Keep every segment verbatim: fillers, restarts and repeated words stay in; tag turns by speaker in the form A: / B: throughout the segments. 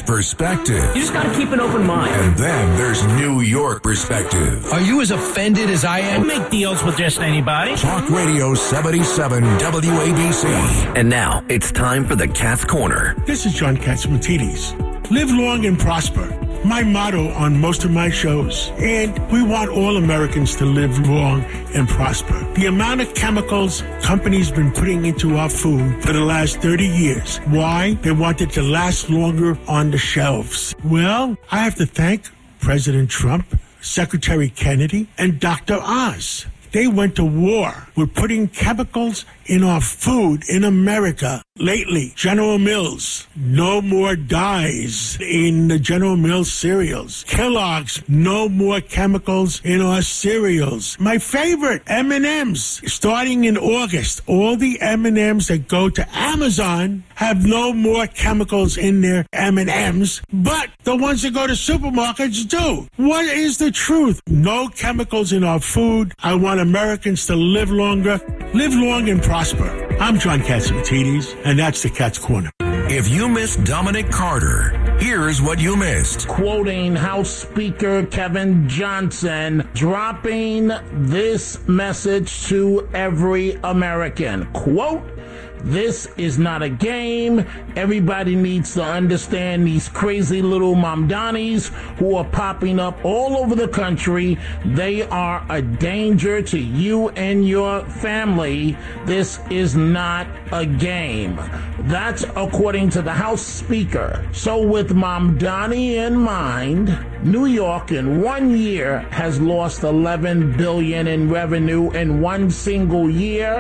A: perspective.
B: You just got to keep an open mind.
A: And then there's New York perspective.
C: Are you as offended as I am?
B: Make deals with just anybody.
A: Talk Radio seventy-seven W A B C.
D: And now it's time for the Cat's Corner.
E: This is John Catsimatidis. Live long and prosper. My motto on most of my shows. And we want all Americans to live long and prosper. The amount of chemicals companies been putting into our food for the last thirty years. Why? They want it to last longer on the shelves. Well, I have to thank President Trump, Secretary Kennedy, and Doctor Oz. They went to war with putting chemicals in our food in America. Lately, General Mills, no more dyes in the General Mills cereals. Kellogg's, no more chemicals in our cereals. My favorite, M and M's, starting in August, all the M and M's that go to Amazon have no more chemicals in their M and M's, but the ones that go to supermarkets do. What is the truth? No chemicals in our food. I want Americans to live longer, live long and prosper. I'm John Catsimatidis, and that's the Cat's Corner.
A: If you missed Dominic Carter, here's what you missed.
F: Quoting House Speaker Kevin Johnson, dropping this message to every American. Quote, "This is not a game. Everybody needs to understand these crazy little Mamdanis who are popping up all over the country. They are a danger to you and your family. This is not a game." That's according to the House Speaker. So with Mamdani in mind, New York in one year has lost eleven billion dollars in revenue in one single year.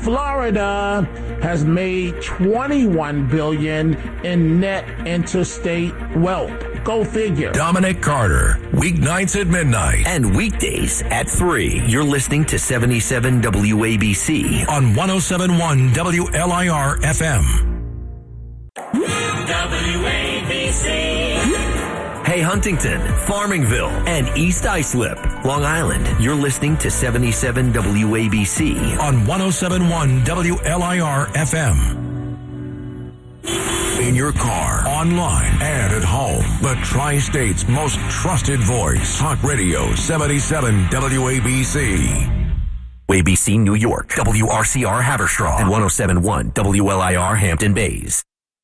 F: Florida has made twenty-one billion dollars in net interstate wealth. Go figure.
A: Dominic Carter, weeknights at midnight.
D: And weekdays at three. You're listening to seventy-seven W A B C.
A: On one oh seven point one W L I R F M.
B: W A B C.
D: Hey, Huntington, Farmingville, and East Islip, Long Island. You're listening to seventy-seven W A B C.
A: On one oh seven point one W L I R F M. In your car, online, and at home. The Tri-State's most trusted voice. Talk Radio seventy-seven W A B C.
D: A B C New York, W R C R Haverstraw, and one oh seven point one W L I R Hampton Bays.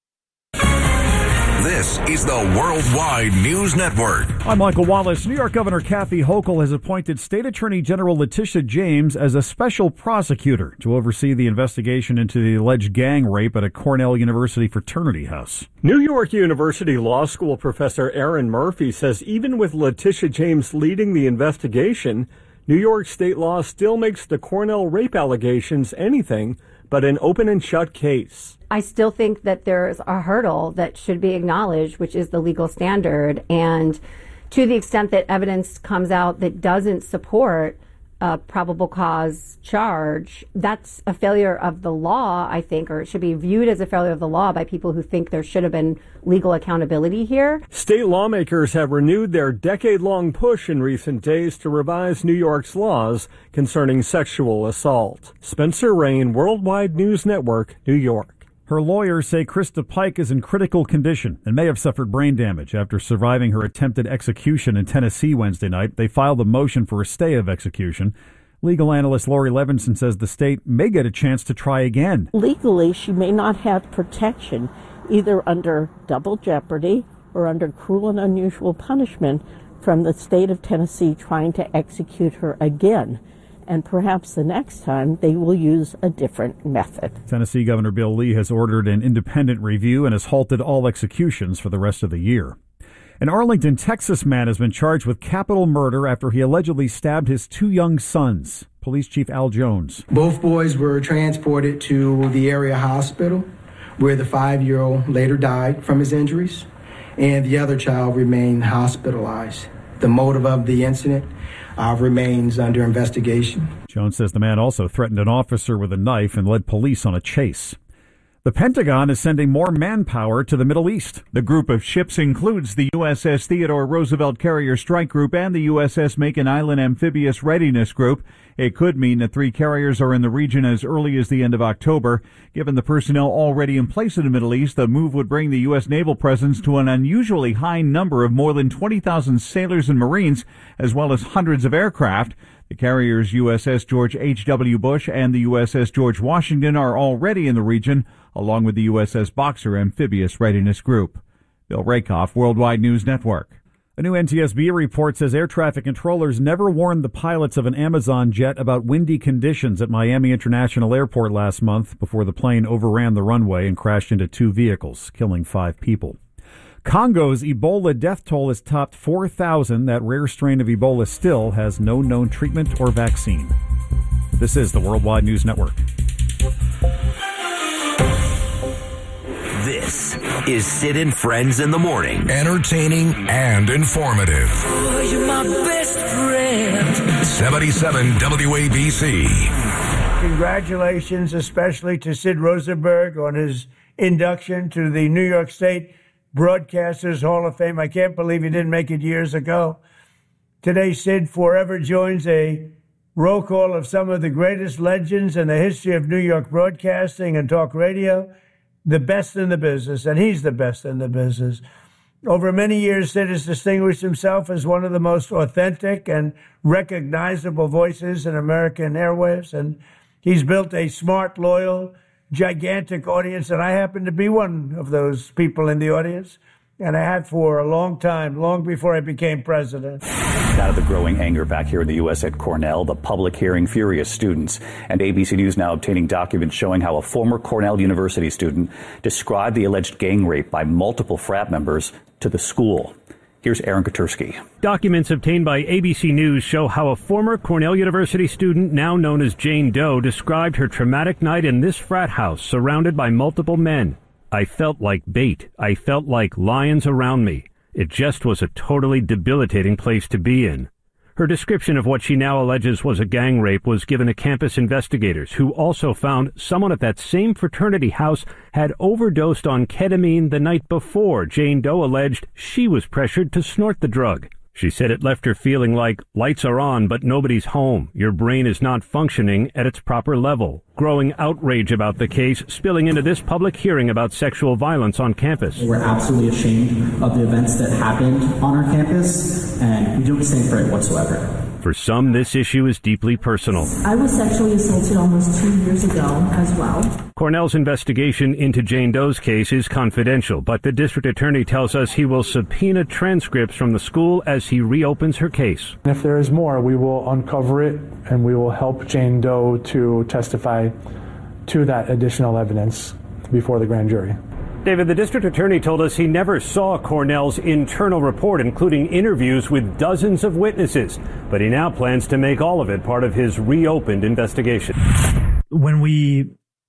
A: This is the Worldwide News Network.
G: I'm Michael Wallace. New York Governor Kathy Hochul has appointed State Attorney General Letitia James as a special prosecutor to oversee the investigation into the alleged gang rape at a Cornell University fraternity house.
H: New York University Law School professor Aaron Murphy says even with Letitia James leading the investigation, New York state law still makes the Cornell rape allegations anything but an open and shut case.
I: I still think that there's a hurdle that should be acknowledged, which is the legal standard. And to the extent that evidence comes out that doesn't support a probable cause charge, that's a failure of the law, I think, or it should be viewed as a failure of the law by people who think there should have been legal accountability here.
H: State lawmakers have renewed their decade-long push in recent days to revise New York's laws concerning sexual assault. Spencer Rain, Worldwide News Network, New York.
G: Her lawyers say Krista Pike is in critical condition and may have suffered brain damage after surviving her attempted execution in Tennessee Wednesday night. They filed a motion for a stay of execution. Legal analyst Lori Levinson says the state may get a chance to try again.
J: Legally, she may not have protection either under double jeopardy or under cruel and unusual punishment from the state of Tennessee trying to execute her again. And perhaps the next time they will use a different method.
G: Tennessee Governor Bill Lee has ordered an independent review and has halted all executions for the rest of the year. An Arlington, Texas man has been charged with capital murder after he allegedly stabbed his two young sons. Police Chief Al Jones.
K: Both boys were transported to the area hospital, where the five-year-old later died from his injuries, and the other child remained hospitalized. The motive of the incident uh, remains under investigation.
G: Jones says the man also threatened an officer with a knife and led police on a chase. The Pentagon is sending more manpower to the Middle East.
L: The group of ships includes the U S S Theodore Roosevelt Carrier Strike Group and the U S S Macon Island Amphibious Readiness Group. It could mean that three carriers are in the region as early as the end of October. Given the personnel already in place in the Middle East, the move would bring the U S naval presence to an unusually high number of more than twenty thousand sailors and Marines, as well as hundreds of aircraft. The carriers U S S George H W. Bush and the U S S George Washington are already in the region, along with the U S S Boxer Amphibious Readiness Group. Bill Rakoff, Worldwide News Network.
G: A new N T S B report says air traffic controllers never warned the pilots of an Amazon jet about windy conditions at Miami International Airport last month before the plane overran the runway and crashed into two vehicles, killing five people. Congo's Ebola death toll has topped four thousand. That rare strain of Ebola still has no known treatment or vaccine. This is the Worldwide News Network.
D: This is Sid and Friends in the Morning.
A: Entertaining and informative.
B: Oh, you're my best friend.
A: seventy-seven W A B C.
M: Congratulations, especially to Sid Rosenberg on his induction to the New York State Broadcasters Hall of Fame. I can't believe he didn't make it years ago. Today, Sid forever joins a roll call of some of the greatest legends in the history of New York broadcasting and talk radio, the best in the business, and he's the best in the business. Over many years, Sid has distinguished himself as one of the most authentic and recognizable voices in American airwaves, and he's built a smart, loyal, gigantic audience, and I happen to be one of those people in the audience, and I had for a long time, long before I became president.
N: Out of the growing anger back here in the U S at Cornell, the public hearing furious students, and A B C News now obtaining documents showing how a former Cornell University student described the alleged gang rape by multiple frat members to the school. Here's Aaron Katursky.
O: Documents obtained by A B C News show how a former Cornell University student, now known as Jane Doe, described her traumatic night in this frat house surrounded by multiple men. I felt like bait. I felt like lions around me. It just was a totally debilitating place to be in. Her description of what she now alleges was a gang rape was given to campus investigators, who also found someone at that same fraternity house had overdosed on ketamine the night before Jane Doe alleged she was pressured to snort the drug. She said it left her feeling like lights are on, but nobody's home. Your brain is not functioning at its proper level. Growing outrage about the case spilling into this public hearing about sexual violence on campus.
P: We're absolutely ashamed of the events that happened on our campus, and we don't stand for it whatsoever.
O: For some, this issue is deeply personal.
Q: I was sexually assaulted almost two years ago as well.
O: Cornell's investigation into Jane Doe's case is confidential, but the district attorney tells us he will subpoena transcripts from the school as he reopens her case.
R: If there is more, we will uncover it and we will help Jane Doe to testify to that additional evidence before the grand jury.
O: David, the district attorney told us he never saw Cornell's internal report, including interviews with dozens of witnesses, but he now plans to make all of it part of his reopened investigation.
S: When we,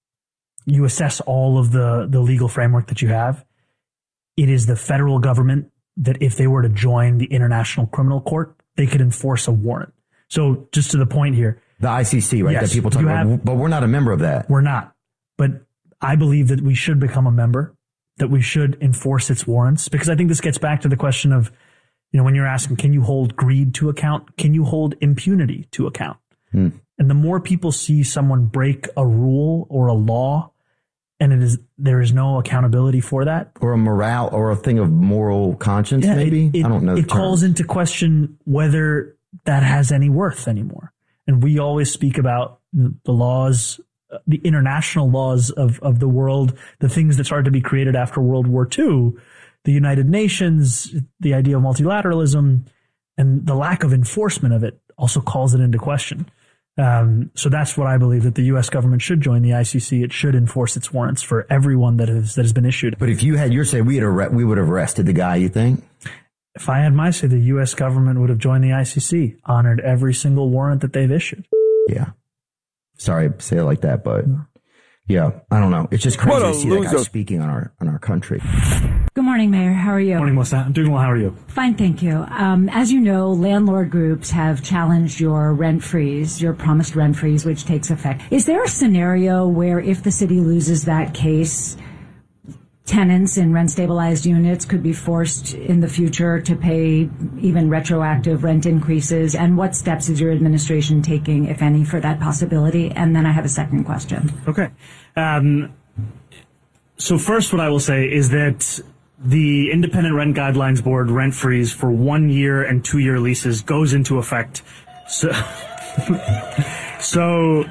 S: you assess all of the, the legal framework that you have, it is the federal government that if they were to join the International Criminal Court, they could enforce a warrant. So just to the point here.
T: The I C C, right?
S: Yes,
T: that people talk about,
S: have,
T: but we're not a member of that.
S: We're not. But I believe that we should become a member, that we should enforce its warrants, because I think this gets back to the question of, you know, when you're asking, can you hold greed to account? Can you hold impunity to account? Hmm. And the more people see someone break a rule or a law, and it is there is no accountability for that,
T: or a morale or a thing of moral conscience,
S: yeah,
T: maybe
S: it, it,
T: I don't know.
S: It calls into question whether that has any worth anymore. And we always speak about the laws, the international laws of, of the world, the things that started to be created after World War Two, the United Nations, the idea of multilateralism, and the lack of enforcement of it also calls it into question. Um, so that's what I believe, that the U S government should join the I C C. It should enforce its warrants for everyone that has that has been issued.
T: But if you had your say, we had arre- we would have arrested the guy, you think?
S: If I had my say, the U S government would have joined the I C C, honored every single warrant that they've issued.
T: Yeah. Sorry to say it like that, but yeah, I don't know. It's just crazy to see that guy speaking on our on our country.
U: Good morning, Mayor. How are you?
V: Morning, Melissa. I'm doing well. How are you?
U: Fine, thank you. Um, as you know, landlord groups have challenged your rent freeze, your promised rent freeze, which takes effect. Is there a scenario where if the city loses that case, tenants in rent-stabilized units could be forced in the future to pay even retroactive rent increases? And what steps is your administration taking, if any, for that possibility? And then I have a second question.
V: Okay. Um, so first, what I will say is that the Independent Rent Guidelines Board rent freeze for one-year and two-year leases goes into effect. So, so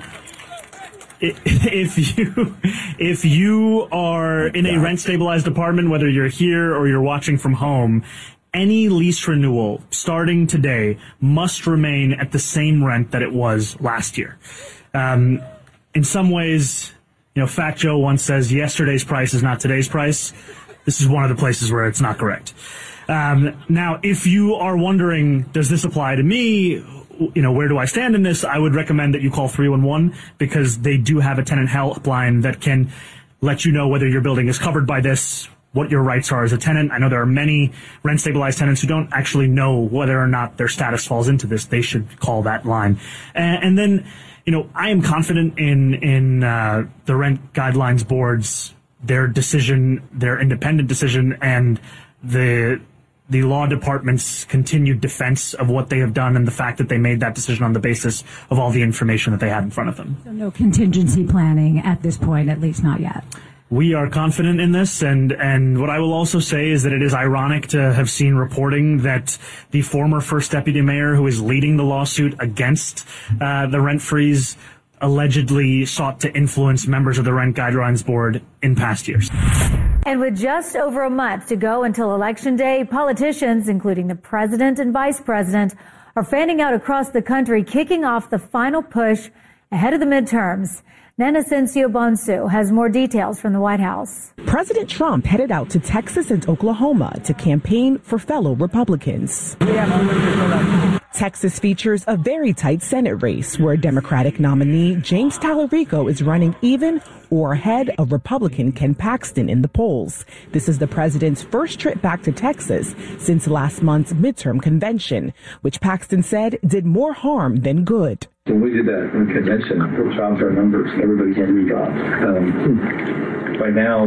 V: if you if you are in a rent-stabilized apartment, whether you're here or you're watching from home, any lease renewal starting today must remain at the same rent that it was last year. Um, in some ways, you know, Fat Joe once says yesterday's price is not today's price. This is one of the places where it's not correct. Um, now, if you are wondering, does this apply to me? You know, where do I stand in this? I would recommend that you call three one one because they do have a tenant helpline that can let you know whether your building is covered by this, what your rights are as a tenant. I know there are many rent-stabilized tenants who don't actually know whether or not their status falls into this. They should call that line. And, and then, you know, I am confident in, in uh, the Rent Guidelines Board's, their decision, their independent decision, and the the law department's continued defense of what they have done and the fact that they made that decision on the basis of all the information that they had in front of them.
U: So no contingency planning at this point, at least not yet.
V: We are confident in this, and, and what I will also say is that it is ironic to have seen reporting that the former first deputy mayor who is leading the lawsuit against uh, the rent freeze allegedly sought to influence members of the Rent Guidelines Board in past years.
W: And with just over a month to go until Election Day, politicians, including the president and vice president, are fanning out across the country, kicking off the final push ahead of the midterms. Nana Bonsu has more details from the White House.
X: President Trump headed out to Texas and Oklahoma to campaign for fellow Republicans. Texas features a very tight Senate race where Democratic nominee James Talarico is running even or ahead of Republican Ken Paxton in the polls. This is the president's first trip back to Texas since last month's midterm convention, which Paxton said did more harm than good.
Y: When we did that convention, we dropped our numbers. Everybody had we got. Um, by now,